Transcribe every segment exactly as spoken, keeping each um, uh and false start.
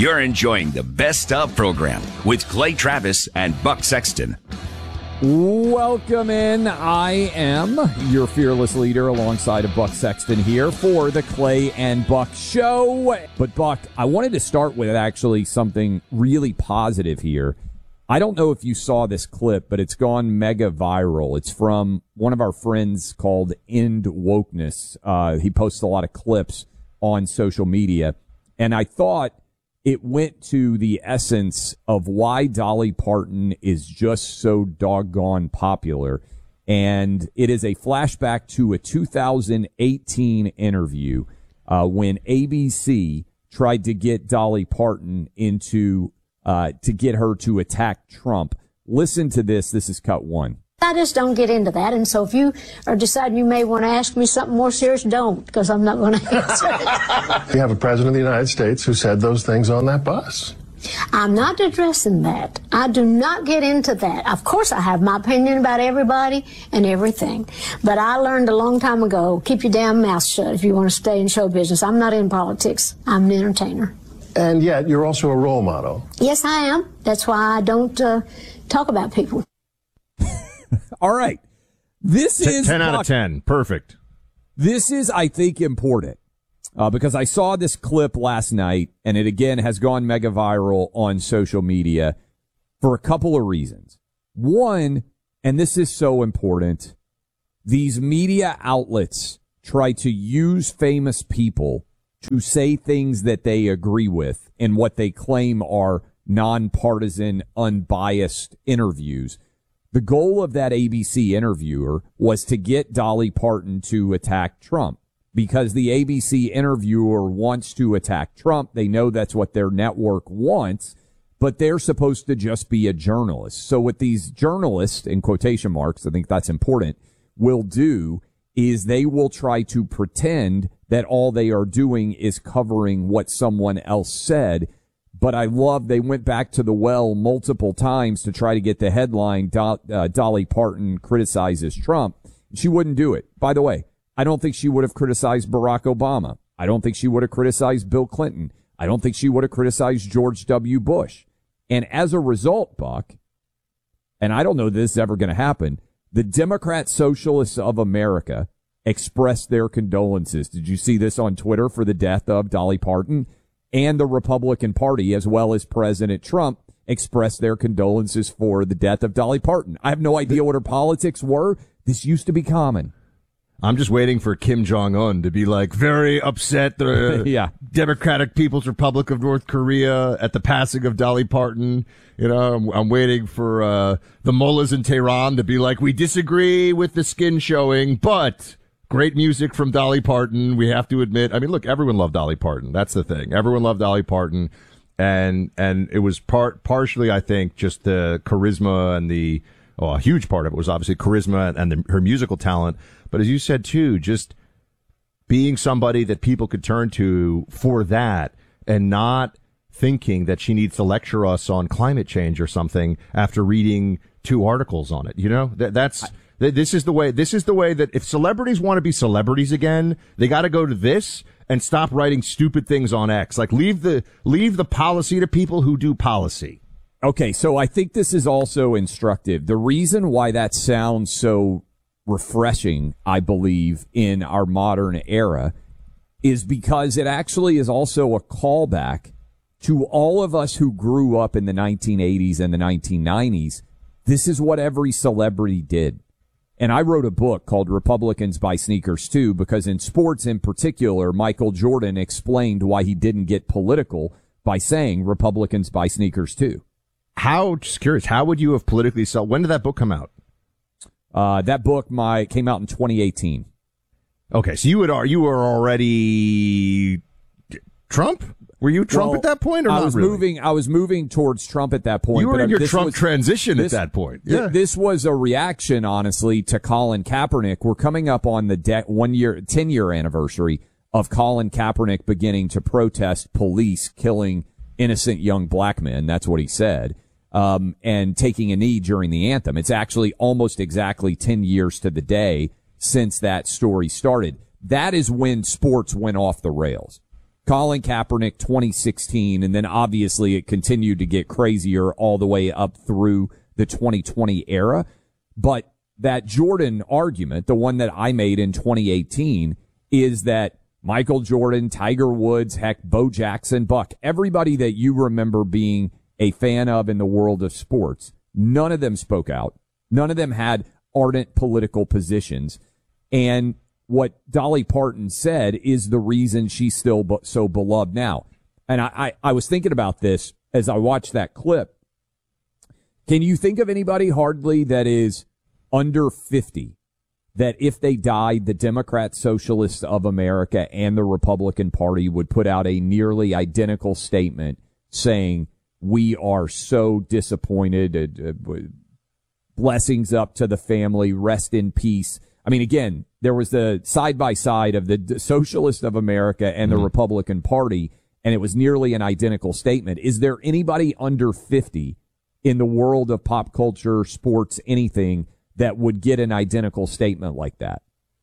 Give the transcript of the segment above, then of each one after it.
You're enjoying the Best Of program with Clay Travis and Buck Sexton. Welcome in. I am your fearless leader alongside of Buck Sexton here for the Clay and Buck Show. But, Buck, I wanted to start with actually something really positive here. I don't know if you saw this clip, but it's gone mega viral. It's from one of our friends called End Wokeness. Uh, he posts a lot of clips on social media. And I thought it went to the essence of why Dolly Parton is just so doggone popular. And it is a flashback to a two thousand eighteen interview uh, when A B C tried to get Dolly Parton into, uh, to get her to attack Trump. Listen to this. This is cut one. I just don't get into that, and so if you are deciding you may want to ask me something more serious, don't, because I'm not going to answer it. You have a president of the United States who said those things on that bus. I'm not addressing that. I do not get into that. Of course, I have my opinion about everybody and everything, but I learned a long time ago, keep your damn mouth shut if you want to stay in show business. I'm not in politics. I'm an entertainer. And yet, you're also a role model. Yes, I am. That's why I don't uh, talk about people. All right. This T- is ten out of ten. Perfect. This is, I think, important uh, because I saw this clip last night, and it again has gone mega viral on social media for a couple of reasons. One, and this is so important, these media outlets try to use famous people to say things that they agree with in what they claim are nonpartisan, unbiased interviews. The goal of that A B C interviewer was to get Dolly Parton to attack Trump because the A B C interviewer wants to attack Trump. They know that's what their network wants, but they're supposed to just be a journalist. So what these journalists, in quotation marks, I think that's important, will do is they will try to pretend that all they are doing is covering what someone else said. But I love they went back to the well multiple times to try to get the headline, Do- uh, Dolly Parton criticizes Trump. She wouldn't do it. By the way, I don't think she would have criticized Barack Obama. I don't think she would have criticized Bill Clinton. I don't think she would have criticized George W. Bush. And as a result, Buck, and I don't know this is ever going to happen, the Democrat Socialists of America expressed their condolences. Did you see this on Twitter for the death of Dolly Parton? And the Republican Party, as well as President Trump, expressed their condolences for the death of Dolly Parton. I have no idea what her politics were. This used to be common. I'm just waiting for Kim Jong-un to be like very upset the yeah. Democratic People's Republic of North Korea at the passing of Dolly Parton. You know, I'm, I'm waiting for uh, the mullahs in Tehran to be like, we disagree with the skin showing, but great music from Dolly Parton. We have to admit, I mean, look, everyone loved Dolly Parton. That's the thing. Everyone loved Dolly Parton. And, and it was part, partially, I think, just the charisma and the, oh, a huge part of it was obviously charisma and the, her musical talent. But as you said, too, just being somebody that people could turn to for that and not thinking that she needs to lecture us on climate change or something after reading two articles on it. You know, that, that's, This is the way, this is the way that if celebrities want to be celebrities again, they got to go to this and stop writing stupid things on X. Like leave the, leave the policy to people who do policy. Okay. So I think this is also instructive. The reason why that sounds so refreshing, I believe, in our modern era is because it actually is also a callback to all of us who grew up in the nineteen eighties and the nineteen nineties. This is what every celebrity did. And I wrote a book called Republicans Buy Sneakers Too, because in sports in particular, Michael Jordan explained why he didn't get political by saying Republicans buy sneakers too. How, just curious, how would you have politically sold? When did that book come out? Uh, that book my came out in twenty eighteen. Okay, so you would are you were already Trump? Were you Trump well, at that point, or I not was really? moving. I was moving towards Trump at that point. You were but in your this Trump was, transition this, at that point. Th- Yeah. This was a reaction, honestly, to Colin Kaepernick. We're coming up on the de- one year, ten year anniversary of Colin Kaepernick beginning to protest police killing innocent young black men. That's what he said. Um, and taking a knee during the anthem. It's actually almost exactly ten years to the day since that story started. That is when sports went off the rails. Colin Kaepernick twenty sixteen, and then obviously it continued to get crazier all the way up through the twenty twenty era. But that Jordan argument, the one that I made in twenty eighteen, is that Michael Jordan, Tiger Woods, heck, Bo Jackson, Buck, everybody that you remember being a fan of in the world of sports, none of them spoke out. None of them had ardent political positions. And what Dolly Parton said is the reason she's still be- so beloved now. And I, I, I was thinking about this as I watched that clip. Can you think of anybody, hardly, that is under fifty, that if they died, the Democrat Socialists of America and the Republican Party would put out a nearly identical statement saying, we are so disappointed, uh, blessings up to the family, rest in peace. I mean, again, there was the side-by-side of the Socialist of America and the mm-hmm. Republican Party, and it was nearly an identical statement. Is there anybody under fifty in the world of pop culture, sports, anything, that would get an identical statement like that?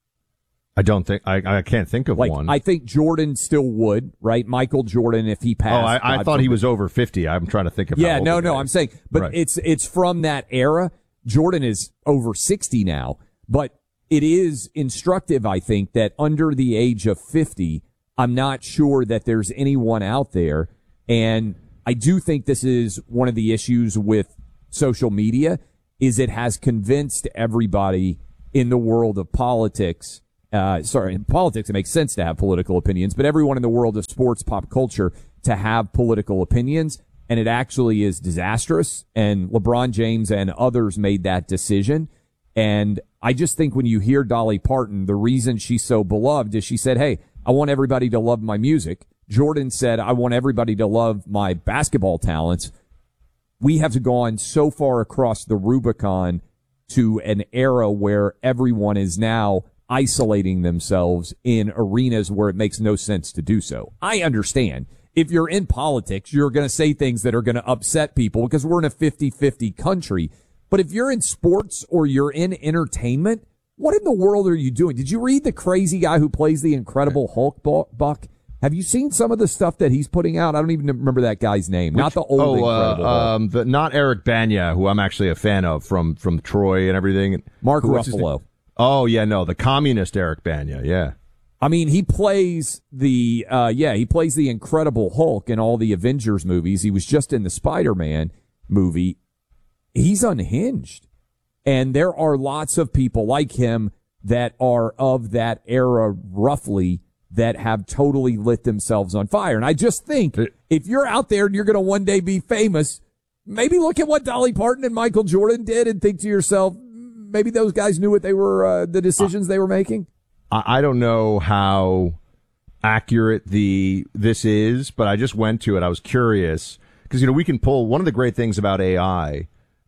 I don't think, I, I can't think of like, one. I think Jordan still would, right? Michael Jordan, if he passed. Oh, I, I thought he was over fifty. I'm trying to think of Yeah, how no, old no, he I'm is. saying, but Right. it's, it's from that era. Jordan is over sixty now, but it is instructive, I think, that under the age of fifty, I'm not sure that there's anyone out there. And I do think this is one of the issues with social media, is it has convinced everybody in the world of politics, uh, sorry, in politics, it makes sense to have political opinions, but everyone in the world of sports, pop culture, to have political opinions. And it actually is disastrous. And LeBron James and others made that decision. And I just think when you hear Dolly Parton, the reason she's so beloved is she said, hey, I want everybody to love my music. Jordan said, I want everybody to love my basketball talents. We have gone so far across the Rubicon to an era where everyone is now isolating themselves in arenas where it makes no sense to do so. I understand. If you're in politics, you're going to say things that are going to upset people because we're in a fifty-fifty country. But if you're in sports or you're in entertainment, what in the world are you doing? Did you read the crazy guy who plays the Incredible Hulk, Buck? Have you seen some of the stuff that he's putting out? I don't even remember that guy's name. Which, not the old oh, Incredible uh, Hulk. Um, the, not Eric Bana, who I'm actually a fan of from, from Troy and everything. Mark who, Ruffalo. Oh, yeah, no, the communist Eric Bana, yeah. I mean, he plays the, uh, yeah, he plays the Incredible Hulk in all the Avengers movies. He was just in the Spider-Man movie. He's unhinged. And there are lots of people like him that are of that era, roughly, that have totally lit themselves on fire. And I just think if you're out there and you're going to one day be famous, maybe look at what Dolly Parton and Michael Jordan did and think to yourself, maybe those guys knew what they were, uh, the decisions they were making. I don't know how accurate the this is, but I just went to it. I was curious because, you know, we can pull one of the great things about A I.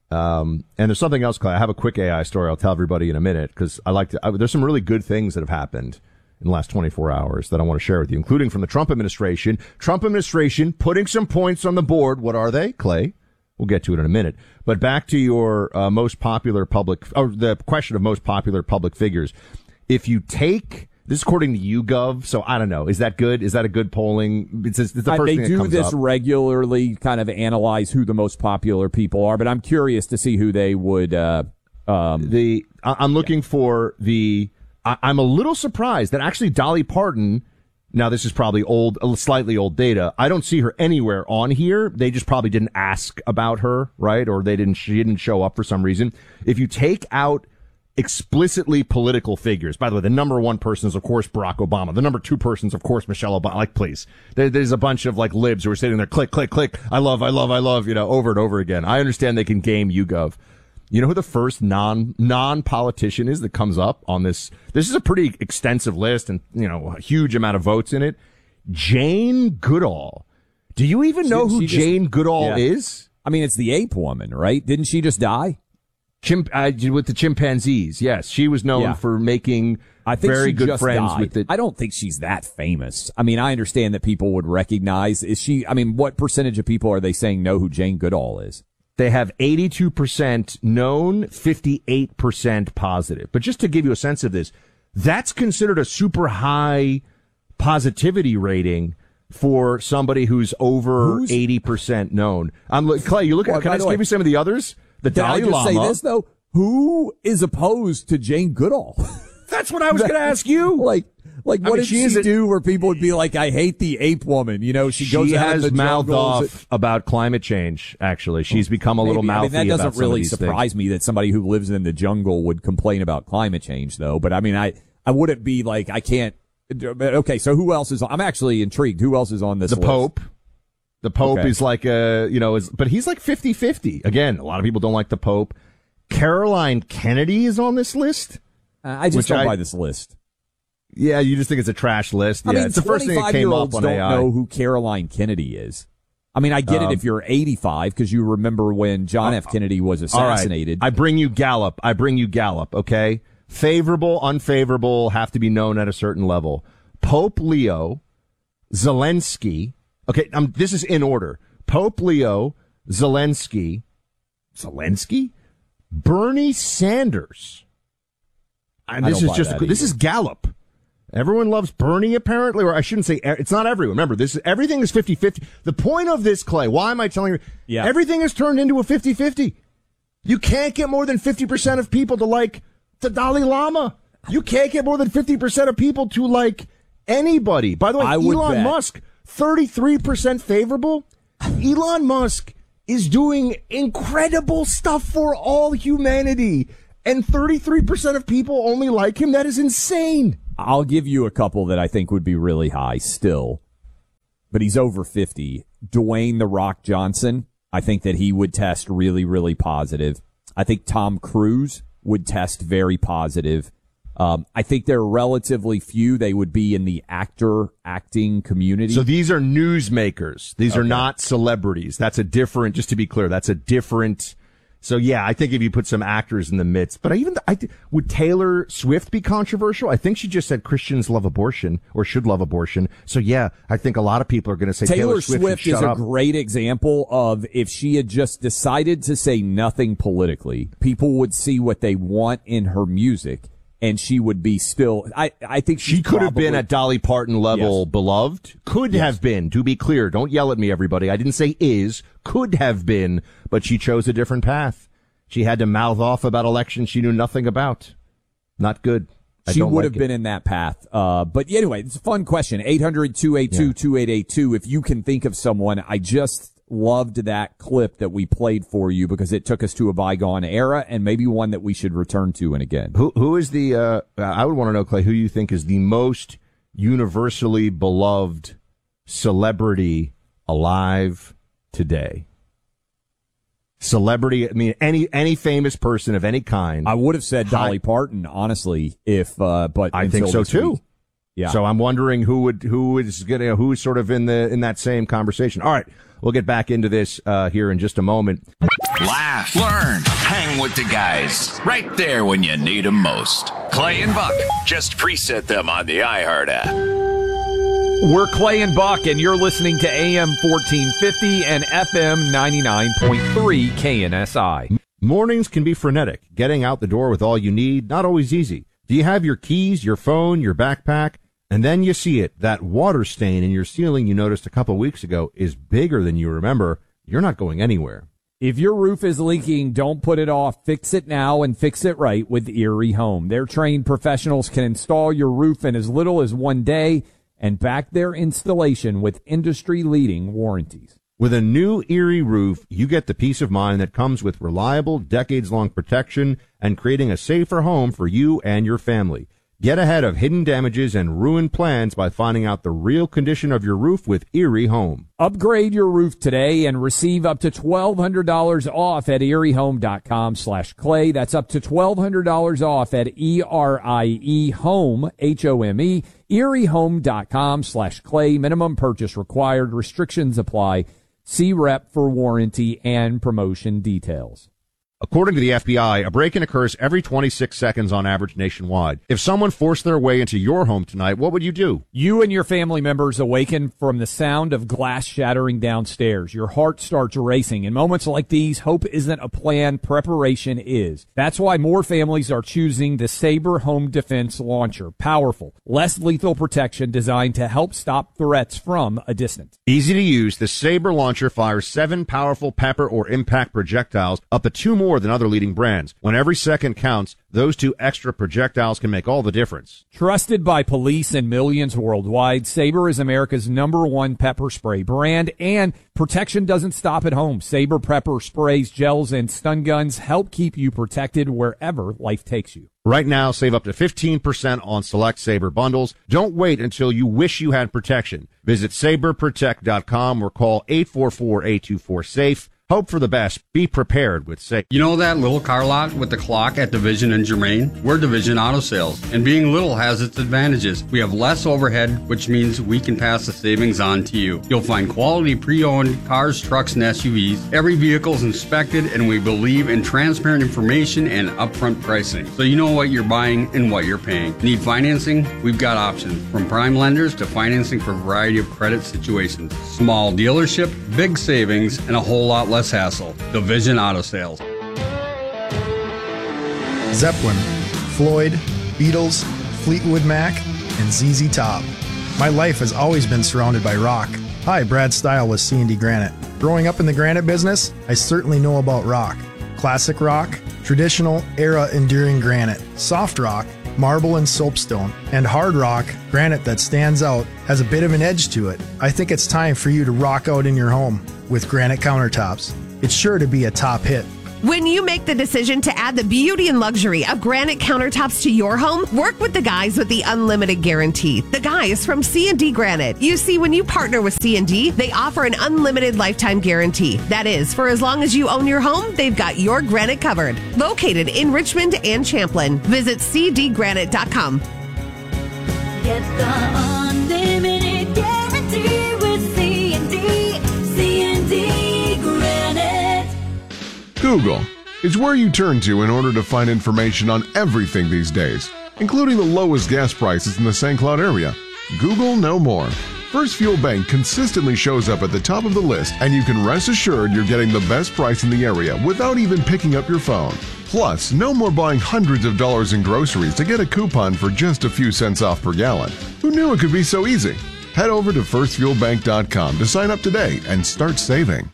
Um, and there's something else, Clay. I have a quick A I story I'll tell everybody in a minute because I like to. I, there's some really good things that have happened in the last twenty-four hours that I want to share with you, including from the Trump administration. Trump administration putting some points on the board. What are they, Clay? We'll get to it in a minute. But back to your uh, most popular public, or the question of most popular public figures. If you take this, is according to YouGov, so I don't know. Is that good? Is that a good polling? It's, it's the first I, they thing that do comes this up. regularly, kind of analyze who the most popular people are. But I'm curious to see who they would. Uh, um, the I, I'm looking yeah. for the. I, I'm a little surprised that actually Dolly Parton. Now this is probably old, slightly old data. I don't see her anywhere on here. They just probably didn't ask about her, right? Or they didn't. She didn't show up for some reason. If you take out explicitly political figures. By the way, the number one person is, of course, Barack Obama. The number two person is, of course, Michelle Obama. Like, please. There, there's a bunch of, like, libs who are sitting there, click, click, click. I love, I love, I love, you know, over and over again. I understand they can game YouGov. You know who the first non, non-politician is that comes up on this? This is a pretty extensive list and, you know, a huge amount of votes in it. Jane Goodall. Do you even know she, who she Jane just, Goodall yeah. is? I mean, it's the ape woman, right? Didn't she just die? Chimp, uh, with the chimpanzees, yes. She was known yeah. for making I think very she good just friends died. with the... I don't think she's that famous. I mean, I understand that people would recognize. Is she, I mean, what percentage of people are they saying know who Jane Goodall is? They have eighty-two percent known, fifty-eight percent positive. But just to give you a sense of this, that's considered a super high positivity rating for somebody who's over Who's, eighty percent known. I'm look, Clay, you look at, well, can I just give you some of the others? The Can Dalai I just Lama. say this, though? Who is opposed to Jane Goodall? That's what I was going to ask you. Like, like what I mean, did she, she a, do where people would be like, I hate the ape woman? You know, she, she goes out has in the mouthed jungles. off about climate change, actually. She's become a Maybe. little mouthy I mean, that about doesn't some of really these surprise things. me that somebody who lives in the jungle would complain about climate change, though. But I mean, I, I wouldn't be like, I can't. Okay, so who else is on? I'm actually intrigued. Who else is on this The list? Pope. The Pope Okay. is like a, you know, is, but he's like fifty-fifty. Again, a lot of people don't like the Pope. Caroline Kennedy is on this list. Uh, I just Which don't I- buy this list. Yeah, you just think it's a trash list. I Yeah, mean, it's the first thing that came up twenty-five-year-olds on don't A I. know who Caroline Kennedy is. I mean, I get Um, it if you're eighty-five because you remember when John F. Kennedy was All right. assassinated. I bring you Gallup. I bring you Gallup, okay? Favorable, unfavorable have to be known at a certain level. Pope Leo, Zelensky. Okay, um, this is in order. Pope Leo, Zelensky, Zelensky, Bernie Sanders. And I this don't is buy just that this either. is Gallup. Everyone loves Bernie, apparently, or I shouldn't say it's not everyone. Remember, this is everything is fifty-fifty. The point of this, Clay, why am I telling you? Yeah. Everything has turned into a fifty-fifty. You can't get more than fifty percent of people to like the Dalai Lama. You can't get more than fifty percent of people to like anybody. By the way, I would Elon bet. Musk, thirty-three percent favorable. Elon Musk is doing incredible stuff for all humanity. And thirty-three percent of people only like him. That is insane. I'll give you a couple that I think would be really high still, but he's over fifty. Dwayne The Rock Johnson, I think that he would test really, really positive. I think Tom Cruise would test very positive. Um, I think there are relatively few. They would be in the actor acting community. So these are newsmakers. These are Okay. not celebrities. That's a different, just to be clear, that's a different. So yeah, I think if you put some actors in the midst, but I even, I, would Taylor Swift be controversial? I think she just said Christians love abortion or should love abortion. So yeah, I think a lot of people are going to say Taylor, Taylor Swift, Swift should is shut a up. great example of if she had just decided to say nothing politically, people would see what they want in her music, and she would be still. I I think She she's could have been probably- at Dolly Parton level Yes. beloved. Could Yes. have been, to be clear. Don't yell at me, everybody. I didn't say is. Could have been, but she chose a different path. She had to mouth off about elections she knew nothing about. Not good. I She don't would like have it. been in that path. Uh, but anyway, it's a fun question. eight hundred, two eight two, two eight eight two. If you can think of someone, I just loved that clip that we played for you because it took us to a bygone era and maybe one that we should return to and again. Who who is the? Uh, I would want to know, Clay, who you think is the most universally beloved celebrity alive today? Celebrity. I mean, any any famous person of any kind. I would have said Hi- Dolly Parton, honestly, if uh, but I think until so this too. week. Yeah. So I'm wondering who would who is gonna who's sort of in the in that same conversation. All right, we'll get back into this uh, here in just a moment. Laugh, learn, hang with the guys. Right there when you need them most. Clay and Buck. Just preset them on the iHeart app. We're Clay and Buck, and you're listening to A M fourteen fifty and F M ninety-nine point three K N S I. Mornings can be frenetic. Getting out the door with all you need, not always easy. Do you have your keys, your phone, your backpack? And then you see it. That water stain in your ceiling you noticed a couple weeks ago is bigger than you remember. You're not going anywhere. If your roof is leaking, don't put it off. Fix it now and fix it right with Erie Home. Their trained professionals can install your roof in as little as one day and back their installation with industry-leading warranties. With a new Erie roof, you get the peace of mind that comes with reliable, decades-long protection and creating a safer home for you and your family. Get ahead of hidden damages and ruined plans by finding out the real condition of your roof with Erie Home. Upgrade your roof today and receive up to twelve hundred dollars off at eriehome.com slash clay. That's up to twelve hundred dollars off at E R I E home, H O M E, eriehome.com slash clay. Minimum purchase required. Restrictions apply. See rep for warranty and promotion details. According to the F B I, a break-in occurs every twenty-six seconds on average nationwide. If someone forced their way into your home tonight, what would you do? You and your family members awaken from the sound of glass shattering downstairs. Your heart starts racing. In moments like these, hope isn't a plan, preparation is. That's why more families are choosing the Sabre Home Defense Launcher. Powerful, less lethal protection designed to help stop threats from a distance. Easy to use, the Sabre Launcher fires seven powerful pepper or impact projectiles, up to two more than other leading brands. When every second counts, those two extra projectiles can make all the difference. Trusted by police and millions worldwide, Sabre is America's number one pepper spray brand, and protection doesn't stop at home. Sabre pepper sprays, gels, and stun guns help keep you protected wherever life takes you. Right now, save up to fifteen percent on select Sabre bundles. Don't wait until you wish you had protection. Visit sabre protect dot com or call eight four four, eight two four, SAFE. Hope for the best. Be prepared with Sabre. You know that little car lot with the clock at Division and Germain? We're Division Auto Sales, and being little has its advantages. We have less overhead, which means we can pass the savings on to you. You'll find quality pre-owned cars, trucks, and S U Vs. Every vehicle is inspected, and we believe in transparent information and upfront pricing, so you know what you're buying and what you're paying. Need financing? We've got options, from prime lenders to financing for a variety of credit situations. Small dealership, big savings, and a whole lot less hassle. Division Auto Sales. Zeppelin, Floyd, Beatles, Fleetwood Mac, and Z Z Top. My life has always been surrounded by rock. Hi, Brad Stile with C and D Granite. Growing up in the granite business, I certainly know about rock. Classic rock, traditional, era-enduring granite, soft rock, marble and soapstone, and hard rock, granite that stands out, has a bit of an edge to it. I think it's time for you to rock out in your home with granite countertops. It's sure to be a top hit. When you make the decision to add the beauty and luxury of granite countertops to your home, work with the guys with the unlimited guarantee. The guys from C and D Granite. You see, when you partner with C and D, they offer an unlimited lifetime guarantee. That is, for as long as you own your home, they've got your granite covered. Located in Richmond and Champlin. Visit c d granite dot com. Get the unlimited guarantee with C and D. C and D Granite. Google is where you turn to in order to find information on everything these days, including the lowest gas prices in the Saint Cloud area. Google no more. First Fuel Bank consistently shows up at the top of the list, and you can rest assured you're getting the best price in the area without even picking up your phone. Plus, no more buying hundreds of dollars in groceries to get a coupon for just a few cents off per gallon. Who knew it could be so easy? Head over to first fuel bank dot com to sign up today and start saving.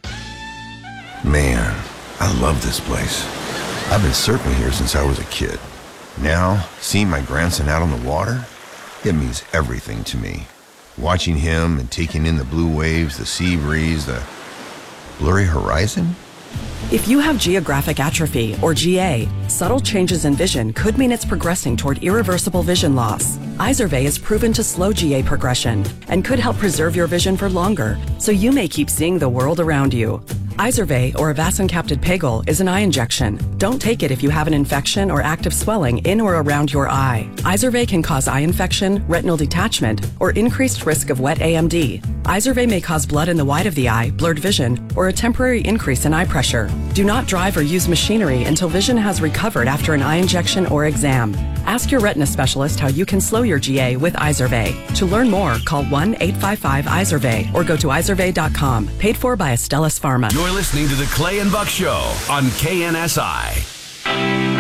Man, I love this place. I've been surfing here since I was a kid. Now, seeing my grandson out on the water, it means everything to me. Watching him and taking in the blue waves, the sea breeze, the blurry horizon. If you have geographic atrophy, or G A, subtle changes in vision could mean it's progressing toward irreversible vision loss. Izervay is proven to slow G A progression and could help preserve your vision for longer, so you may keep seeing the world around you. Izervay, or avacincaptad pegol, is an eye injection. Don't take it if you have an infection or active swelling in or around your eye. Izervay can cause eye infection, retinal detachment, or increased risk of wet A M D. Izervay may cause blood in the white of the eye, blurred vision, or a temporary increase in eye pressure. Do not drive or use machinery until vision has recovered after an eye injection or exam. Ask your retina specialist how you can slow your G A with Izervay. To learn more, call one eight five five Izervay or go to izervay dot com. Paid for by Astellas Pharma. You're listening to the Clay and Buck Show on K N S I.